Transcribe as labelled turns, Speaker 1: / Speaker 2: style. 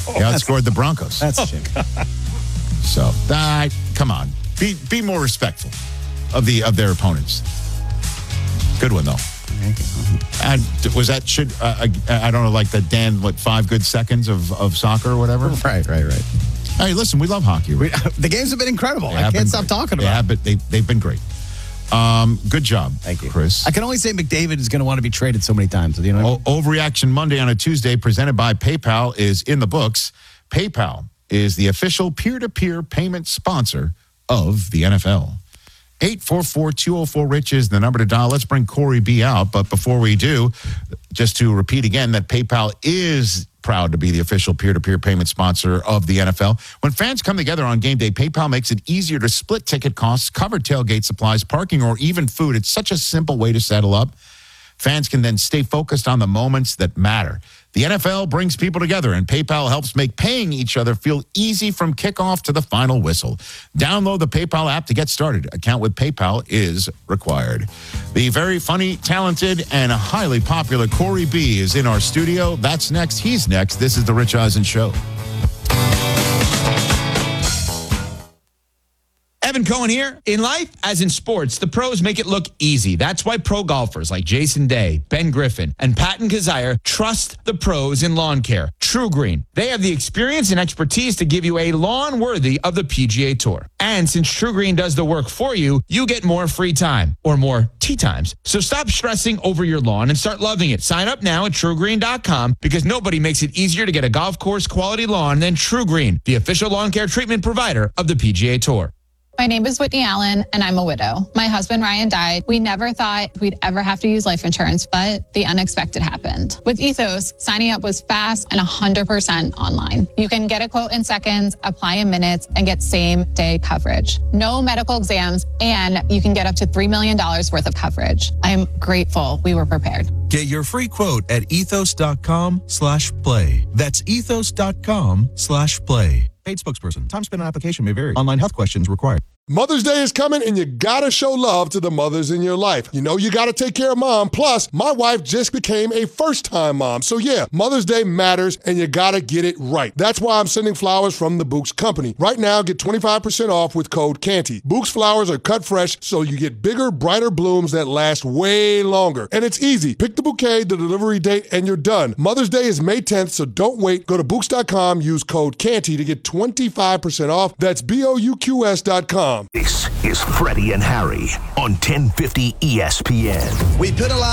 Speaker 1: They outscored the Broncos.
Speaker 2: That's a shame.
Speaker 1: So, come on. Be more respectful of their opponents. Good one, though. And was that, I don't know, like the Dan, 5 good seconds of soccer or whatever?
Speaker 2: Right.
Speaker 1: Hey, listen, we love hockey.
Speaker 2: The games have been incredible. I can't stop talking about it.
Speaker 1: Yeah, but they've been great. Good job.
Speaker 2: Thank you,
Speaker 1: Chris.
Speaker 2: I can only say McDavid is going to want to be traded so many times. You know,
Speaker 1: Overreaction Monday on a Tuesday, presented by PayPal, is in the books. PayPal is the official peer-to-peer payment sponsor of the NFL. 844-204-RICH is the number to dial. Let's bring Corey B out. But before we do, just to repeat again that PayPal is proud to be the official peer-to-peer payment sponsor of the NFL. When fans come together on game day, PayPal makes it easier to split ticket costs, cover tailgate supplies, parking, or even food. It's such a simple way to settle up. Fans can then stay focused on the moments that matter. The NFL brings people together, and PayPal helps make paying each other feel easy from kickoff to the final whistle. Download the PayPal app to get started. Account with PayPal is required. The very funny, talented, and highly popular Corey B is in our studio. That's next. He's next. This is The Rich Eisen Show.
Speaker 3: Evan Cohen here. In life, as in sports, the pros make it look easy. That's why pro golfers like Jason Day, Ben Griffin, and Patton Kazire trust the pros in lawn care. True Green. They have the experience and expertise to give you a lawn worthy of the PGA Tour. And since True Green does the work for you, you get more free time or more tee times. So stop stressing over your lawn and start loving it. Sign up now at TrueGreen.com because nobody makes it easier to get a golf course quality lawn than True Green, the official lawn care treatment provider of the PGA Tour.
Speaker 4: My name is Whitney Allen, and I'm a widow. My husband, Ryan, died. We never thought we'd ever have to use life insurance, but the unexpected happened. With Ethos, signing up was fast and 100% online. You can get a quote in seconds, apply in minutes, and get same-day coverage. No medical exams, and you can get up to $3 million worth of coverage. I'm grateful we were prepared.
Speaker 5: Get your free quote at ethos.com/play. That's ethos.com/play. Paid spokesperson. Time spent on application may vary. Online health questions required.
Speaker 6: Mother's Day is coming, and you gotta show love to the mothers in your life. You know you gotta take care of mom. Plus, my wife just became a first-time mom. So yeah, Mother's Day matters, and you gotta get it right. That's why I'm sending flowers from the Books Company. Right now, get 25% off with code CANTY. Books flowers are cut fresh, so you get bigger, brighter blooms that last way longer. And it's easy. Pick the bouquet, the delivery date, and you're done. Mother's Day is May 10th, so don't wait. Go to Books.com, use code CANTY to get 25% off. That's BOUQS.com.
Speaker 7: This is Freddie and Harry on 1050 ESPN.
Speaker 8: We penalize